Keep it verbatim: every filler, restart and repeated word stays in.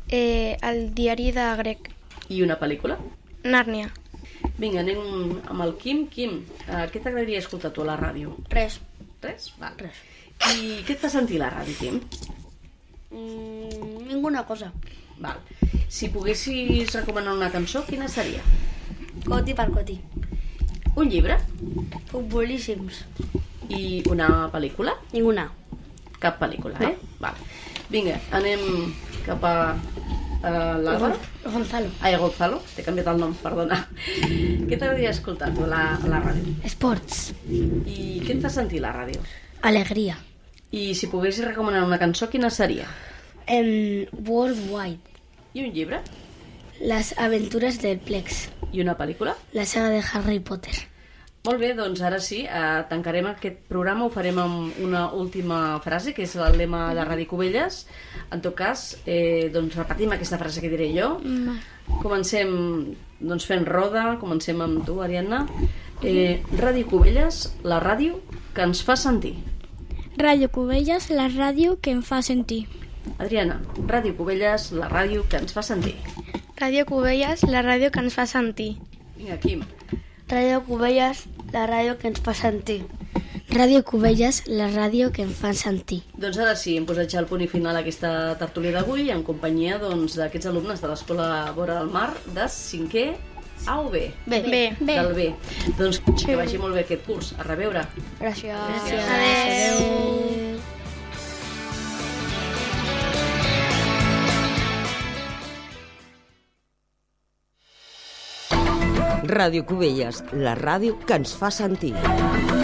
Eh, el diari de Grec. I una pel·lícula? Nàrnia. Vinga, anem amb el Quim. Quim, uh, què t'agradaria escoltar tu a la ràdio? Res. Res? Val. Res. I què et fa sentir la ràdio, Quim? Mm, ninguna cosa. Val. Si poguessis recomanar una cançó, quina seria? Coti per coti. Un llibre? Futbolíssims. I una pel·lícula? Ninguna. Cap pel·lícula, eh? Val. Vinga, anem cap a uh, l'Àlvaro. Gonzalo. Ai, Gonzalo, t'he canviat el nom, perdona. Què t'agradaria escoltar tu a la, a la ràdio? Esports. I què et fa sentir la ràdio? Alegria. I si poguessis recomanar una cançó, quina seria? En Worldwide. I un llibre? Las aventuras del Plex. I una pel·lícula? La saga de Harry Potter. Molt bé, doncs ara sí, eh, tancarem aquest programa, ho farem amb una última frase, que és el lema de Ràdio Cubelles. En tot cas, eh, doncs repetim aquesta frase que diré jo. Comencem doncs, fent roda, comencem amb tu, Ariadna. Eh, Ràdio Cubelles, la ràdio que ens fa sentir. Ràdio Cubelles, la ràdio que em fa sentir. Adriana, Ràdio Cubelles, la ràdio que ens fa sentir. Ràdio Cubelles, la ràdio que ens fa sentir. Vinga, Quim. Ràdio Cubelles, la ràdio que ens fa sentir. Ràdio Cubelles, la ràdio que em fa sentir. Doncs ara sí, hem posat ja el punt i final a aquesta tertúlia d'avui en companyia doncs, d'aquests alumnes de l'Escola Vora del Mar de cinquè A o B? Bé. Bé. Del B. Doncs que vagi molt bé aquest curs. A reveure. Gràcies. Gràcies. Adéu. Ràdio Cubelles, la ràdio que ens fa sentir.